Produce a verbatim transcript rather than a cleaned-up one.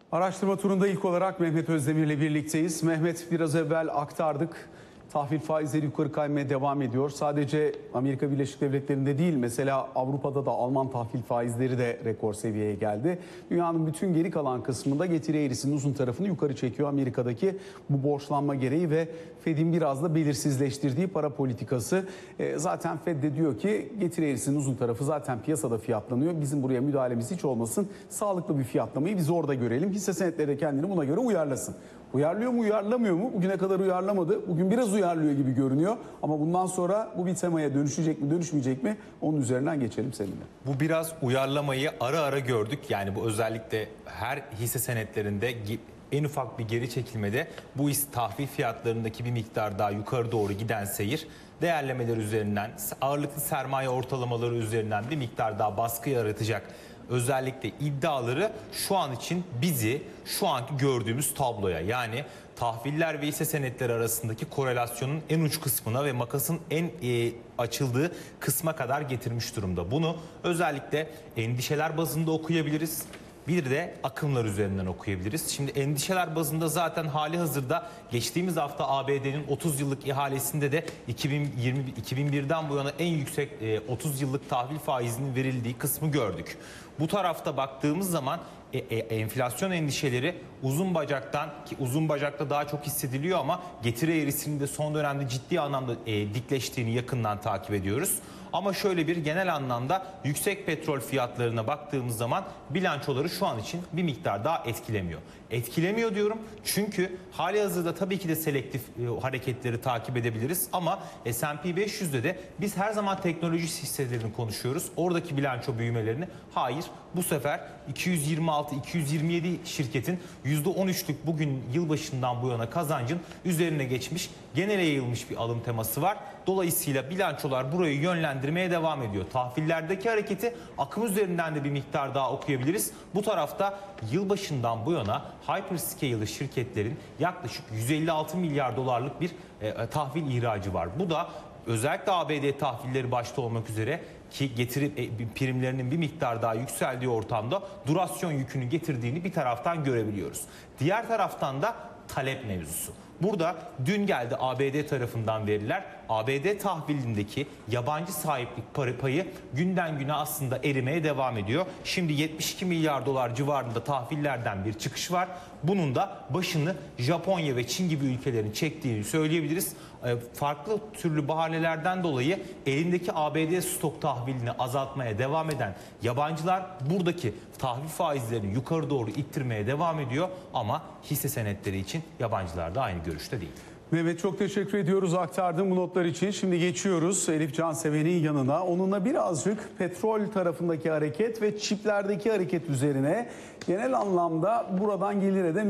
Araştırma turunda ilk olarak Mehmet Özdemir ile birlikteyiz. Mehmet, biraz evvel aktardık. Tahvil faizleri yukarı kaymaya devam ediyor. Sadece Amerika Birleşik Devletleri'nde değil, mesela Avrupa'da da Alman tahvil faizleri de rekor seviyeye geldi. Dünyanın bütün geri kalan kısmında getiri eğrisinin uzun tarafını yukarı çekiyor Amerika'daki bu borçlanma gereği ve Fed'in biraz da belirsizleştirdiği para politikası. E, zaten Fed de diyor ki getiri eğrisinin uzun tarafı zaten piyasada fiyatlanıyor. Bizim buraya müdahalemiz hiç olmasın. Sağlıklı bir fiyatlamayı biz orada görelim. Hisse senetleri de kendini buna göre uyarlasın. Uyarlıyor mu, uyarlamıyor mu? Bugüne kadar uyarlamadı. Bugün biraz uyarlıyor gibi görünüyor. Ama bundan sonra bu bir temaya dönüşecek mi, dönüşmeyecek mi? Onun üzerinden geçelim seninle. Bu biraz uyarlamayı ara ara gördük. Yani bu özellikle her hisse senetlerinde en ufak bir geri çekilmede bu tahvil fiyatlarındaki bir miktar daha yukarı doğru giden seyir değerlemeler üzerinden, ağırlıklı sermaye ortalamaları üzerinden bir miktar daha baskı yaratacak. Özellikle iddiaları şu an için bizi şu anki gördüğümüz tabloya, yani tahviller ve hisse senetleri arasındaki korelasyonun en uç kısmına ve makasın en e, açıldığı kısma kadar getirmiş durumda. Bunu özellikle endişeler bazında okuyabiliriz. Bir de akımlar üzerinden okuyabiliriz. Şimdi endişeler bazında zaten hali hazırda geçtiğimiz hafta A B D'nin otuz yıllık ihalesinde de iki bin yirmi iki bin birden bu yana en yüksek otuz yıllık tahvil faizinin verildiği kısmı gördük. Bu tarafta baktığımız zaman e, e, enflasyon endişeleri uzun bacaktan, ki uzun bacakta daha çok hissediliyor ama getiri eğrisinin de son dönemde ciddi anlamda e, dikleştiğini yakından takip ediyoruz. Ama şöyle bir genel anlamda yüksek petrol fiyatlarına baktığımız zaman bilançoları şu an için bir miktar daha etkilemiyor. Etkilemiyor diyorum çünkü hali hazırda tabii ki de selektif e, hareketleri takip edebiliriz ama S and P beş yüzde de biz her zaman teknoloji hisselerini konuşuyoruz. Oradaki bilanço büyümelerini hayır, bu sefer iki yüz yirmi altı iki yüz yirmi yedi şirketin yüzde on üçlük bugün yılbaşından bu yana kazancın üzerine geçmiş, genele yayılmış bir alım teması var. Dolayısıyla bilançolar burayı yönlendirmeye devam ediyor. Tahvillerdeki hareketi akım üzerinden de bir miktar daha okuyabiliriz. Bu tarafta yılbaşından bu yana hyperscale şirketlerin yaklaşık yüz elli altı milyar dolarlık bir e, tahvil ihracı var. Bu da özellikle A B D tahvilleri başta olmak üzere ki getiri e, primlerinin bir miktar daha yükseldiği ortamda durasyon yükünü getirdiğini bir taraftan görebiliyoruz. Diğer taraftan da talep mevzusu. Burada dün geldi A B D tarafından veriler. A B D tahvilindeki yabancı sahiplik payı günden güne aslında erimeye devam ediyor. Şimdi yetmiş iki milyar dolar civarında tahvillerden bir çıkış var. Bunun da başını Japonya ve Çin gibi ülkelerin çektiğini söyleyebiliriz. Farklı türlü bahanelerden dolayı elindeki A B D stok tahvilini azaltmaya devam eden yabancılar buradaki tahvil faizlerini yukarı doğru ittirmeye devam ediyor ama hisse senetleri için yabancılar da aynı görüşte değil. Mehmet, çok teşekkür ediyoruz aktardığım bu notlar için. Şimdi geçiyoruz Elif Canseven'in yanına. Onunla birazcık petrol tarafındaki hareket ve çiplerdeki hareket üzerine genel anlamda buradan gelire de